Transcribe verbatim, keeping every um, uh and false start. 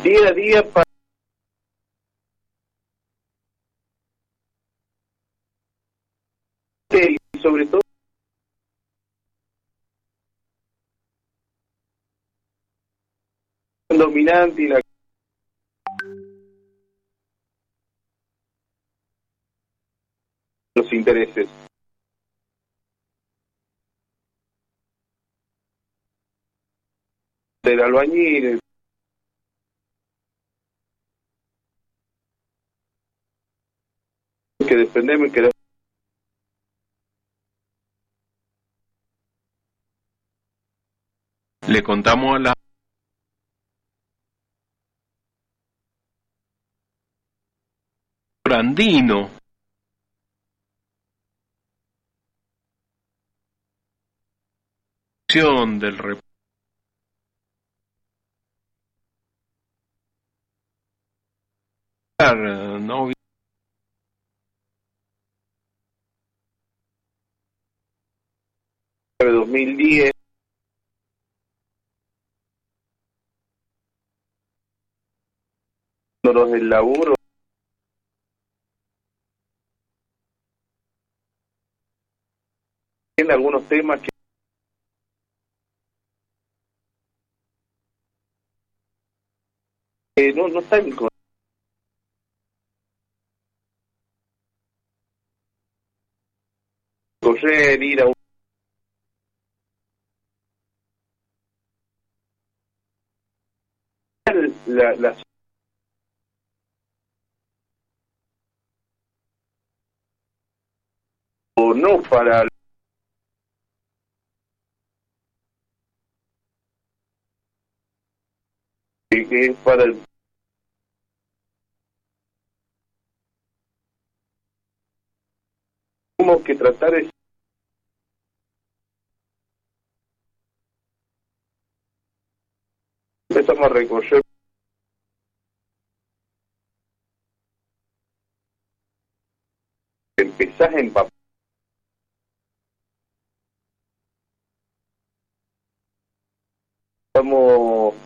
día a día para y sobre todo el dominante y la los intereses. Del albañil, que defendemos y que le contamos a la andino del rep no dos mil diez los del laburo tiene algunos temas que eh, no no están con correr, ir a un la, la o no para que es para el tenemos que tratar de empezamos a recorrer empezás a empapar estamos